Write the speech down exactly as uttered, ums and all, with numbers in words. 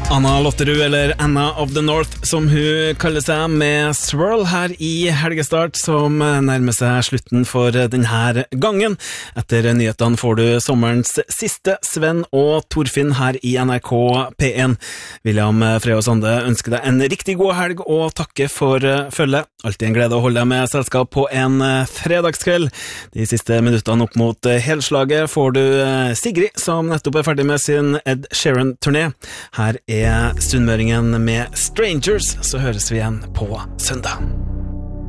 Anna Lotterud, eller Anna of the North, som hun kaller seg, med Swirl her i helgestart, som nærmer seg slutten for denne gangen. Etter nyhetene får du sommerens siste Sven og Torfinn her i N R K P en. William Freo Sande ønsker deg en riktig god helg og takker for følge. Alltid en glede å holde deg med selskap på en fredagskveld. De siste minuttene opp mot helslaget får du Sigrid, som nettopp er ferdig med sin Ed Sheeran-turné. Her er Sunnmøringen med Strangers, så høres vi igjen på søndag.